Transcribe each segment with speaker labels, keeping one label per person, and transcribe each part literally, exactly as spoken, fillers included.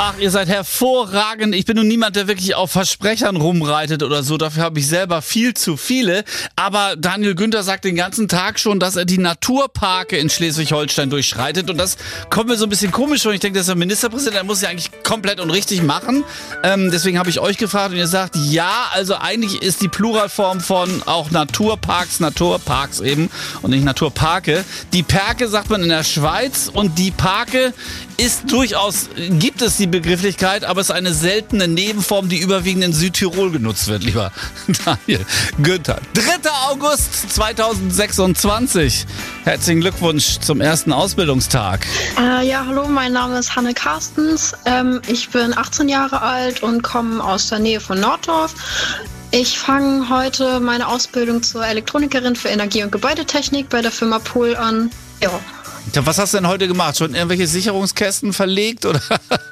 Speaker 1: Ach, ihr seid hervorragend. Ich bin nun niemand, der wirklich auf Versprechern rumreitet oder so. Dafür habe ich selber viel zu viele. Aber Daniel Günther sagt den ganzen Tag schon, dass er die Naturparke in Schleswig-Holstein durchschreitet. Und das kommt mir so ein bisschen komisch vor. Ich denke, das ist der Ministerpräsident, der muss ja eigentlich komplett und richtig machen. Ähm, deswegen habe ich euch gefragt und ihr sagt, ja, also eigentlich ist die Pluralform von auch Naturparks, Naturparks eben und nicht Naturparke. Die Perke sagt man in der Schweiz und die Parke ist durchaus, gibt es die Begrifflichkeit, aber es ist eine seltene Nebenform, die überwiegend in Südtirol genutzt wird, lieber Daniel Günther. dritter August zweitausendsechsundzwanzig. Herzlichen Glückwunsch zum ersten Ausbildungstag.
Speaker 2: Äh, ja, hallo, mein Name ist Hanne Carstens. Ähm, ich bin achtzehn Jahre alt und komme aus der Nähe von Norddorf. Ich fange heute meine Ausbildung zur Elektronikerin für Energie- und Gebäudetechnik bei der Firma Pohl an. Ja.
Speaker 1: Was hast du denn heute gemacht? Schon irgendwelche Sicherungskästen verlegt, oder?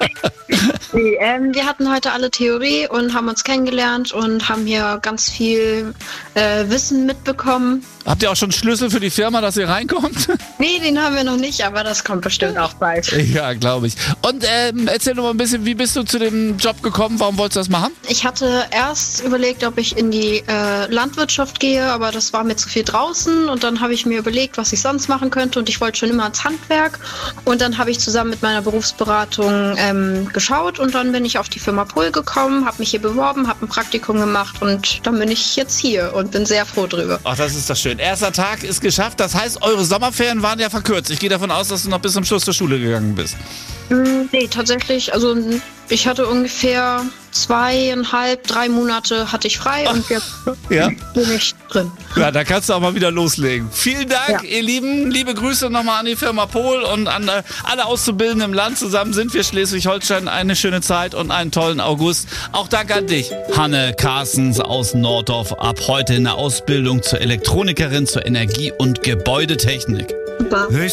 Speaker 2: Nee, ähm, wir hatten heute alle Theorie und haben uns kennengelernt und haben hier ganz viel äh, Wissen mitbekommen.
Speaker 1: Habt ihr auch schon Schlüssel für die Firma, dass ihr reinkommt?
Speaker 2: Nee, den haben wir noch nicht, aber das kommt bestimmt auch bald.
Speaker 1: Ja, glaube ich. Und ähm, erzähl doch mal ein bisschen, wie bist du zu dem Job gekommen? Warum wolltest du das machen?
Speaker 2: Ich hatte erst überlegt, ob ich in die äh, Landwirtschaft gehe, aber das war mir zu viel draußen. Und dann habe ich mir überlegt, was ich sonst machen könnte. Und ich wollte schon immer ins Handwerk. Und dann habe ich zusammen mit meiner Berufsberatung ähm, geschaut. Und dann bin ich auf die Firma Pohl gekommen, habe mich hier beworben, habe ein Praktikum gemacht. Und dann bin ich jetzt hier und bin sehr froh drüber.
Speaker 1: Ach, das ist doch schön. Erster Tag ist geschafft. Das heißt, eure Sommerferien waren ja verkürzt. Ich gehe davon aus, dass du noch bis zum Schluss zur Schule gegangen bist.
Speaker 2: Nee, tatsächlich, also ich hatte ungefähr zweieinhalb, drei Monate hatte ich frei und jetzt
Speaker 1: ja.
Speaker 2: bin ich drin.
Speaker 1: Ja, da kannst du auch mal wieder loslegen. Vielen Dank, ja. Ihr Lieben. Liebe Grüße nochmal an die Firma Pohl und an alle Auszubildenden im Land. Zusammen sind wir Schleswig-Holstein. Eine schöne Zeit und einen tollen August. Auch danke an dich, Hanne Carstens aus Norddorf. Ab heute in der Ausbildung zur Elektronikerin, zur Energie- und Gebäudetechnik.
Speaker 2: Super.